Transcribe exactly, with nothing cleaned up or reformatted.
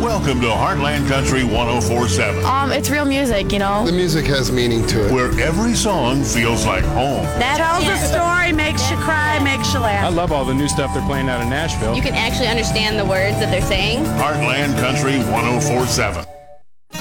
Welcome to Heartland Country one oh four point seven. Um, it's real music, you know. The music has meaning to it. Where every song feels like home. That tells a story, makes you cry, makes you laugh. I love all the new stuff they're playing out in Nashville. You can actually understand the words that they're saying. Heartland Country one oh four point seven.